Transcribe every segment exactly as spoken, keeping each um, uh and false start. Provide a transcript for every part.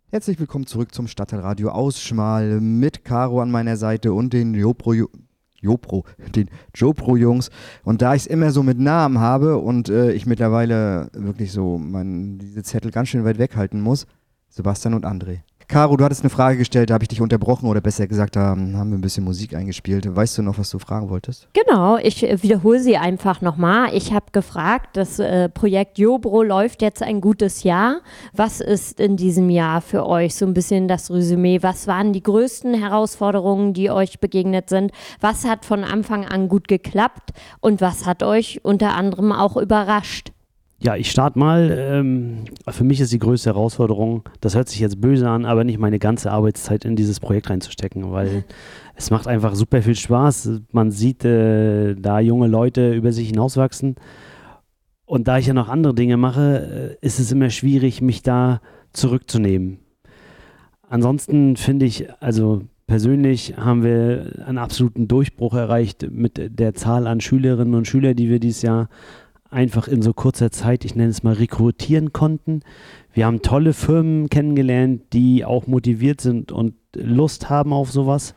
Herzlich willkommen zurück zum Stadtteilradio Ausschmal mit Caro an meiner Seite und den Jopro, Jopro, den Jopro-Jungs. Und da ich es immer so mit Namen habe und äh, ich mittlerweile wirklich so mein, diese Zettel ganz schön weit weghalten muss, Sebastian und André. Caro, du hattest eine Frage gestellt, da habe ich dich unterbrochen oder besser gesagt, da haben wir ein bisschen Musik eingespielt. Weißt du noch, was du fragen wolltest? Genau, ich äh, wiederhole sie einfach nochmal. Ich habe gefragt, das äh, Projekt Jobro läuft jetzt ein gutes Jahr. Was ist in diesem Jahr für euch so ein bisschen das Resümee? Was waren die größten Herausforderungen, die euch begegnet sind? Was hat von Anfang an gut geklappt und was hat euch unter anderem auch überrascht? Ja, ich starte mal. Ähm, für mich ist die größte Herausforderung, das hört sich jetzt böse an, aber nicht meine ganze Arbeitszeit in dieses Projekt reinzustecken, weil es macht einfach super viel Spaß. Man sieht äh, da junge Leute über sich hinauswachsen. Und da ich ja noch andere Dinge mache, äh, ist es immer schwierig, mich da zurückzunehmen. Ansonsten finde ich, also persönlich haben wir einen absoluten Durchbruch erreicht mit der Zahl an Schülerinnen und Schülern, die wir dieses Jahr einfach in so kurzer Zeit, ich nenne es mal, rekrutieren konnten. Wir haben tolle Firmen kennengelernt, die auch motiviert sind und Lust haben auf sowas.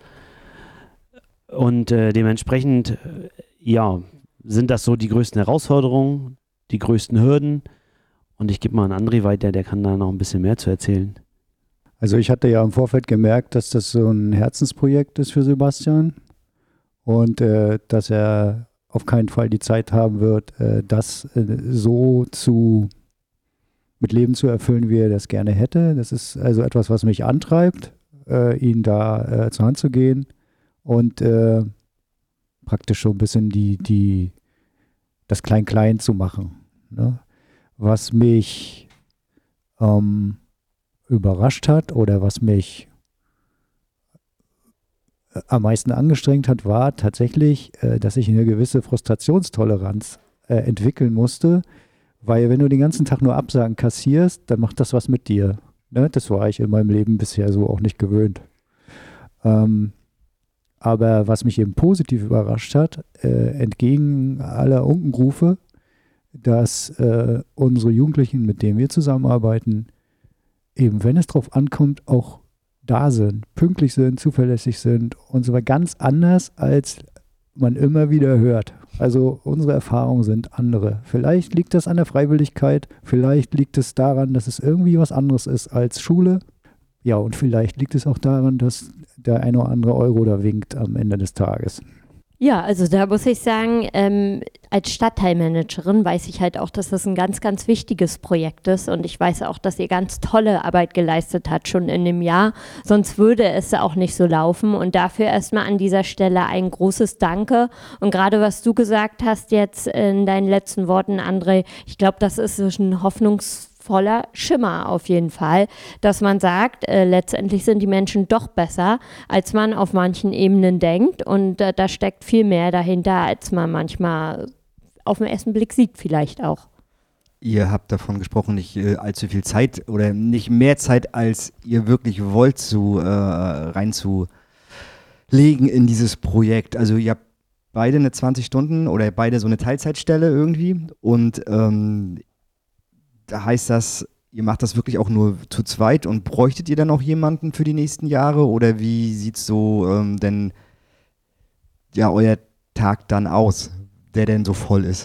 Und äh, dementsprechend, äh, ja, sind das so die größten Herausforderungen, die größten Hürden. Und ich gebe mal an André weiter, der kann da noch ein bisschen mehr zu erzählen. Also ich hatte ja im Vorfeld gemerkt, dass das so ein Herzensprojekt ist für Sebastian und äh, dass er auf keinen Fall die Zeit haben wird, äh, das äh, so zu mit Leben zu erfüllen, wie er das gerne hätte. Das ist also etwas, was mich antreibt, äh, ihn da äh, zur Hand zu gehen und äh, praktisch so ein bisschen die, die, das Klein-Klein zu machen. Ne? Was mich ähm, überrascht hat oder was mich am meisten angestrengt hat, war tatsächlich, äh, dass ich eine gewisse Frustrationstoleranz äh, entwickeln musste, weil wenn du den ganzen Tag nur Absagen kassierst, dann macht das was mit dir. Ne? Das war ich in meinem Leben bisher so auch nicht gewöhnt. Ähm, aber was mich eben positiv überrascht hat, äh, entgegen aller Unkenrufe, dass äh, unsere Jugendlichen, mit denen wir zusammenarbeiten, eben wenn es drauf ankommt, auch da sind, pünktlich sind, zuverlässig sind und so weiter, ganz anders, als man immer wieder hört. Also unsere Erfahrungen sind andere. Vielleicht liegt das an der Freiwilligkeit, vielleicht liegt es daran, dass es irgendwie was anderes ist als Schule. Ja, und vielleicht liegt es auch daran, dass der eine oder andere Euro da winkt am Ende des Tages. Ja, also da muss ich sagen, ähm, als Stadtteilmanagerin weiß ich halt auch, dass das ein ganz, ganz wichtiges Projekt ist und ich weiß auch, dass ihr ganz tolle Arbeit geleistet habt schon in dem Jahr, sonst würde es auch nicht so laufen und dafür erstmal an dieser Stelle ein großes Danke und gerade was du gesagt hast jetzt in deinen letzten Worten, André, ich glaube, das ist ein hoffnungs voller Schimmer auf jeden Fall, dass man sagt, äh, letztendlich sind die Menschen doch besser, als man auf manchen Ebenen denkt und äh, da steckt viel mehr dahinter, als man manchmal auf den ersten Blick sieht vielleicht auch. Ihr habt davon gesprochen, nicht äh, allzu viel Zeit oder nicht mehr Zeit, als ihr wirklich wollt, zu, äh, reinzulegen in dieses Projekt. Also ihr habt beide eine zwanzig Stunden oder beide so eine Teilzeitstelle irgendwie und ähm, da heißt das, ihr macht das wirklich auch nur zu zweit und bräuchtet ihr dann auch jemanden für die nächsten Jahre oder wie sieht so ähm, denn ja euer Tag dann aus, der denn so voll ist?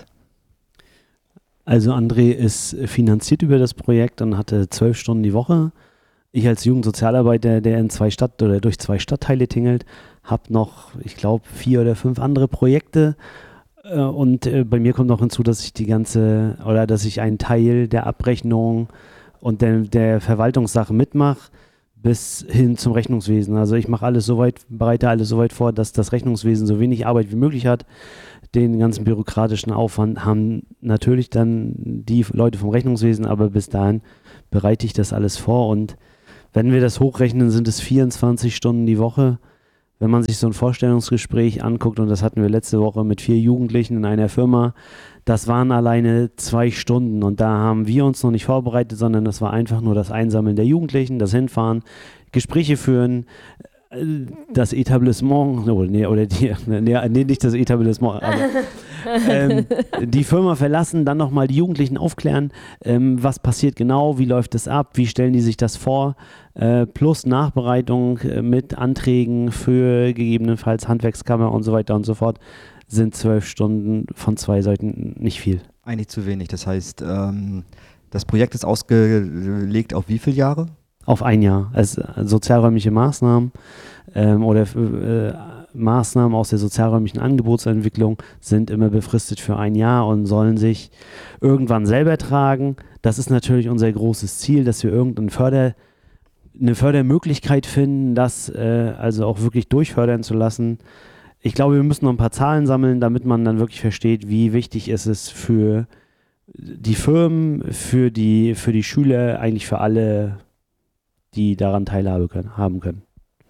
Also André ist finanziert über das Projekt und hatte zwölf Stunden die Woche. Ich als Jugendsozialarbeiter, der in zwei Stadt oder durch zwei Stadtteile tingelt, habe noch, ich glaube, vier oder fünf andere Projekte. Und äh, bei mir kommt noch hinzu, dass ich die ganze, oder dass ich einen Teil der Abrechnung und der, der Verwaltungssache mitmache, bis hin zum Rechnungswesen. Also ich mache alles so weit, bereite alles so weit vor, dass das Rechnungswesen so wenig Arbeit wie möglich hat. Den ganzen bürokratischen Aufwand haben natürlich dann die Leute vom Rechnungswesen, aber bis dahin bereite ich das alles vor. Und wenn wir das hochrechnen, sind es vierundzwanzig Stunden die Woche. Wenn man sich so ein Vorstellungsgespräch anguckt, und das hatten wir letzte Woche mit vier Jugendlichen in einer Firma, das waren alleine zwei Stunden und da haben wir uns noch nicht vorbereitet, sondern das war einfach nur das Einsammeln der Jugendlichen, das Hinfahren, Gespräche führen, das Etablissement, oh, nee, oder die, nee, nee, nicht das Etablissement, aber ähm, die Firma verlassen, dann nochmal die Jugendlichen aufklären, ähm, was passiert genau, wie läuft es ab, wie stellen die sich das vor, äh, plus Nachbereitung äh, mit Anträgen für gegebenenfalls Handwerkskammer und so weiter und so fort, sind zwölf Stunden von zwei Seiten nicht viel. Eigentlich zu wenig, das heißt, ähm, das Projekt ist ausgelegt auf wie viele Jahre? Auf ein Jahr. Also sozialräumliche Maßnahmen ähm, oder äh, Maßnahmen aus der sozialräumlichen Angebotsentwicklung sind immer befristet für ein Jahr und sollen sich irgendwann selber tragen. Das ist natürlich unser großes Ziel, dass wir irgendeine Förder, eine Fördermöglichkeit finden, das äh, also auch wirklich durchfördern zu lassen. Ich glaube, wir müssen noch ein paar Zahlen sammeln, damit man dann wirklich versteht, wie wichtig ist es für die Firmen, für die, für die Schüler, eigentlich für alle, die daran teilhaben können, haben können.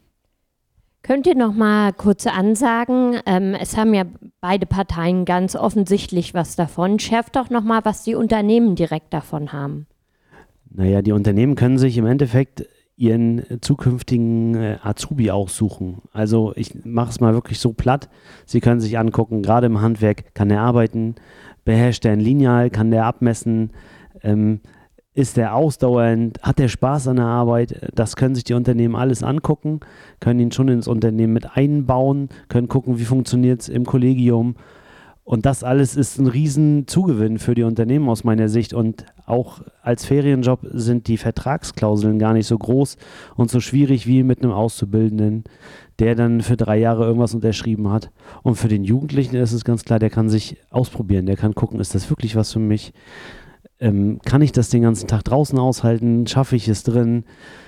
Könnt ihr noch mal kurze Ansagen? Ähm, es haben ja beide Parteien ganz offensichtlich was davon. Schärft doch noch mal, was die Unternehmen direkt davon haben. Naja, die Unternehmen können sich im Endeffekt ihren zukünftigen äh, Azubi aussuchen. Also ich mache es mal wirklich so platt. Sie können sich angucken, gerade im Handwerk, kann der arbeiten, beherrscht er ein Lineal, kann der abmessen, ähm, ist der ausdauernd, hat der Spaß an der Arbeit, das können sich die Unternehmen alles angucken, können ihn schon ins Unternehmen mit einbauen, können gucken, wie funktioniert es im Kollegium und das alles ist ein riesen Zugewinn für die Unternehmen aus meiner Sicht und auch als Ferienjob sind die Vertragsklauseln gar nicht so groß und so schwierig wie mit einem Auszubildenden, der dann für drei Jahre irgendwas unterschrieben hat und für den Jugendlichen ist es ganz klar, der kann sich ausprobieren, der kann gucken, ist das wirklich was für mich? Ähm, kann ich das den ganzen Tag draußen aushalten? Schaffe ich es drin?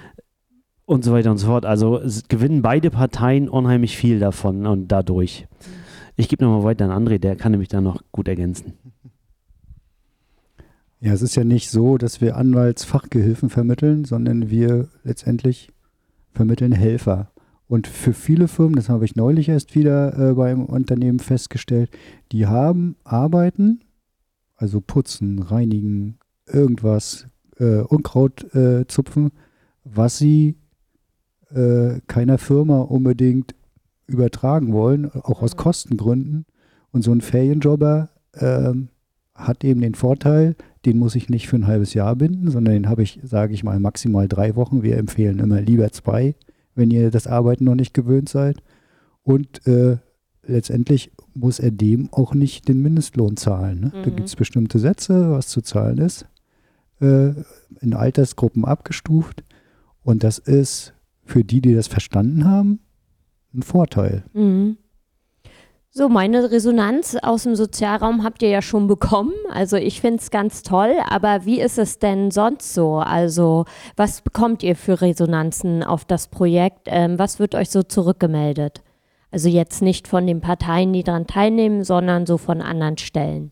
Und so weiter und so fort. Also es gewinnen beide Parteien unheimlich viel davon und dadurch. Ich gebe nochmal weiter an André, der kann nämlich da noch gut ergänzen. Ja, es ist ja nicht so, dass wir Anwaltsfachgehilfen vermitteln, sondern wir letztendlich vermitteln Helfer. Und für viele Firmen, das habe ich neulich erst wieder äh, beim Unternehmen festgestellt, die haben Arbeiten, also putzen, reinigen, irgendwas, äh, Unkraut äh, zupfen, was sie äh, keiner Firma unbedingt übertragen wollen, auch aus Kostengründen. Und so ein Ferienjobber äh, hat eben den Vorteil, den muss ich nicht für ein halbes Jahr binden, sondern den habe ich, sage ich mal, maximal drei Wochen. Wir empfehlen immer lieber zwei, wenn ihr das Arbeiten noch nicht gewöhnt seid. Und äh, letztendlich muss er dem auch nicht den Mindestlohn zahlen. Ne? Mhm. Da gibt es bestimmte Sätze, was zu zahlen ist, äh, in Altersgruppen abgestuft. Und das ist für die, die das verstanden haben, ein Vorteil. Mhm. So, meine Resonanz aus dem Sozialraum habt ihr ja schon bekommen. Also ich finde es ganz toll, aber wie ist es denn sonst so? Also was bekommt ihr für Resonanzen auf das Projekt? Ähm, was wird euch so zurückgemeldet? Also jetzt nicht von den Parteien, die daran teilnehmen, sondern so von anderen Stellen.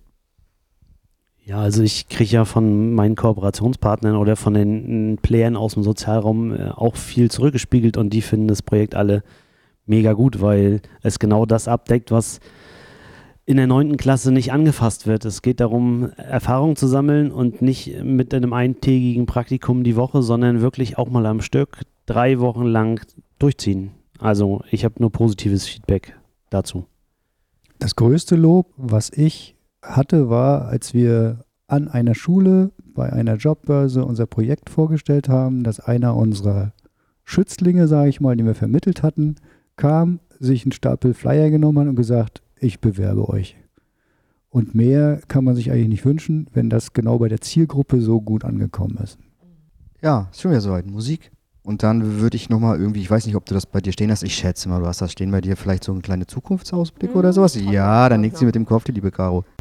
Ja, also ich kriege ja von meinen Kooperationspartnern oder von den Playern aus dem Sozialraum äh, auch viel zurückgespiegelt und die finden das Projekt alle mega gut, weil es genau das abdeckt, was in der neunten Klasse nicht angefasst wird. Es geht darum, Erfahrung zu sammeln und nicht mit einem eintägigen Praktikum die Woche, sondern wirklich auch mal am Stück drei Wochen lang durchziehen. Also ich habe nur positives Feedback dazu. Das größte Lob, was ich hatte, war, als wir an einer Schule bei einer Jobbörse unser Projekt vorgestellt haben, dass einer unserer Schützlinge, sage ich mal, den wir vermittelt hatten, kam, sich einen Stapel Flyer genommen hat und gesagt, ich bewerbe euch. Und mehr kann man sich eigentlich nicht wünschen, wenn das genau bei der Zielgruppe so gut angekommen ist. Ja, ist schon wieder soweit. Musik. Und dann würde ich nochmal irgendwie, ich weiß nicht, ob du das bei dir stehen hast, ich schätze mal, du hast das stehen bei dir, vielleicht so ein kleiner Zukunftsausblick mhm, oder sowas. Ja, dann nickt sie mit dem Kopf, die liebe Caro.